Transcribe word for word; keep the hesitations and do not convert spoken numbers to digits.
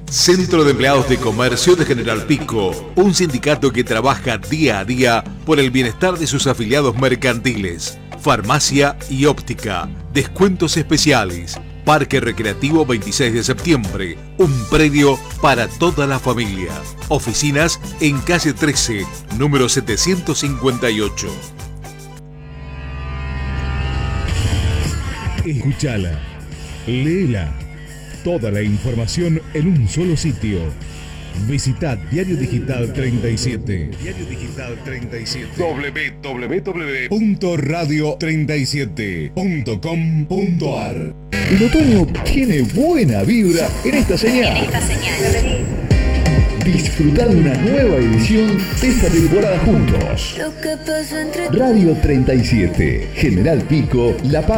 Centro de Empleados de Comercio de General Pico, un sindicato que trabaja día a día por el bienestar de sus afiliados mercantiles. Farmacia y óptica, descuentos especiales. Parque Recreativo veintiséis de septiembre, un predio para toda la familia. Oficinas en calle trece, número setecientos cincuenta y ocho. Escúchala, léela. Toda la información en un solo sitio. Visita Diario Digital treinta y siete. Diario Digital treinta y siete. doble u doble u doble u punto radio treinta y siete punto com punto a r. El otoño tiene buena vibra en esta señal. En esta señal. Disfrutar de una nueva edición de esta temporada juntos. Radio treinta y siete, General Pico, La Paz.